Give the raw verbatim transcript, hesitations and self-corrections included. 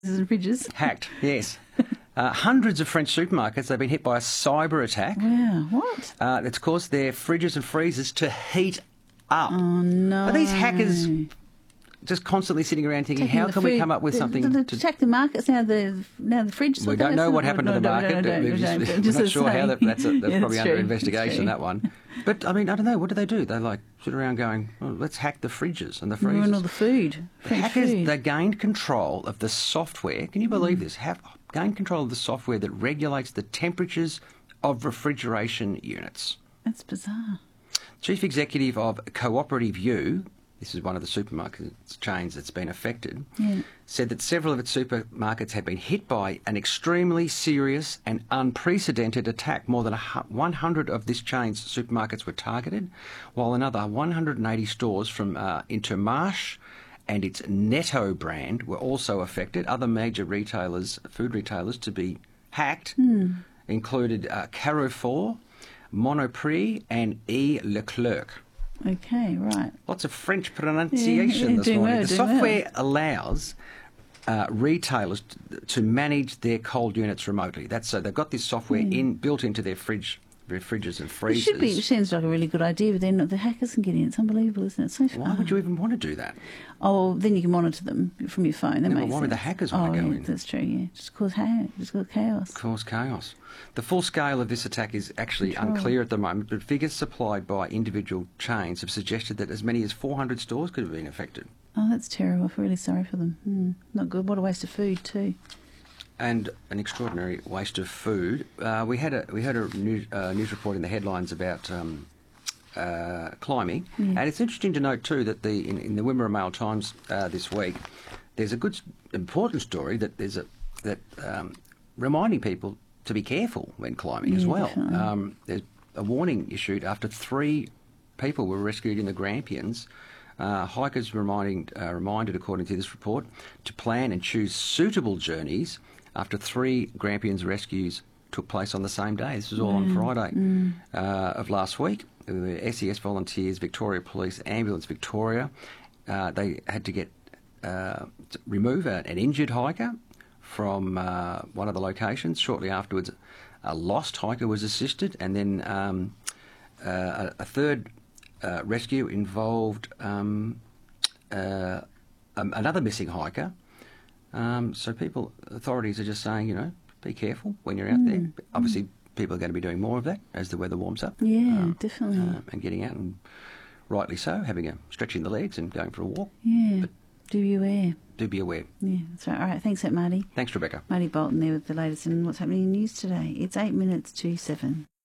and fridges. Hacked, yes. Uh, hundreds of French supermarkets have been hit by a cyber attack. Wow, what? Uh, that's caused their fridges and freezers to heat up. Oh, no. Are these hackers just constantly sitting around thinking, Taking how the can we food- come up with the- something the, the, to... attack the markets now. The now the fridge. We don't know what happened to the market. We're just- we're not sure how that, that's, a, that's Yeah, probably that's under true. investigation, That's that one. But, I mean, I don't know. What do they do? They, like, sit around going, well, let's hack the fridges and the freezers. Ruin all the food. The French hackers, food. they gained control of the software. Can you believe this? Have gained control of the software that regulates the temperatures of refrigeration units. That's bizarre. Chief Executive of Cooperative U, this is one of the supermarket chains that's been affected, Yeah. said that several of its supermarkets had been hit by an extremely serious and unprecedented attack. More than one hundred of this chain's supermarkets were targeted, while another one hundred eighty stores from uh, Intermarché and its Netto brand were also affected. Other major retailers, food retailers, to be hacked Mm. included uh, Carrefour, Monoprix and E. Leclerc. Okay, right. Lots of French pronunciation Yeah, yeah, this doing morning. well, the doing software allows uh, retailers t- to manage their cold units remotely. That's so they've got this software in built into their fridge, their fridges and It freezers. should be. It seems like a really good idea, but then the hackers can get in. It's unbelievable, isn't it? It's so Why would you even want to do that? Oh, then you can monitor them from your phone. That Yeah, but makes why would the sense. hackers oh, want to go yeah, in? That's true. Yeah, just cause ha- just cause chaos. Cause chaos. The full scale of this attack is actually Control. unclear at the moment, but figures supplied by individual chains have suggested that as many as four hundred stores could have been affected. Oh, that's terrible. I feel really sorry for them. Mm, not good. What a waste of food too. And an extraordinary waste of food. Uh, we had a we had a news, uh, news report in the headlines about um, uh, climbing, Yeah. and it's interesting to note too that the in, in the Wimmera Mail Times uh, this week, there's a good s- important story that there's a that um, reminding people to be careful when climbing as Yeah, well. definitely. Um, there's a warning issued after three people were rescued in the Grampians. Uh, hikers reminding, uh, reminded, according to this report, to plan and choose suitable journeys after three Grampians rescues took place on the same day. This was all on Friday uh, of last week. The S E S volunteers, Victoria Police, Ambulance Victoria, uh, they had to get uh, to remove a, an injured hiker from uh, one of the locations. Shortly afterwards, a lost hiker was assisted, and then um, uh, a, a third uh, rescue involved um, uh, um, another missing hiker. Um, so people, authorities are just saying, you know, be careful when you're out there. Obviously, people are going to be doing more of that as the weather warms up. Yeah, Um, definitely. uh, and getting out, and rightly so, having a stretching the legs and going for a walk. yeah. but- Do you aware? Do be aware. Yeah, that's right. All right. Thanks, that Marty. Thanks, Rebecca. Marty Bolton there with the latest in what's happening in news today. It's eight minutes to seven.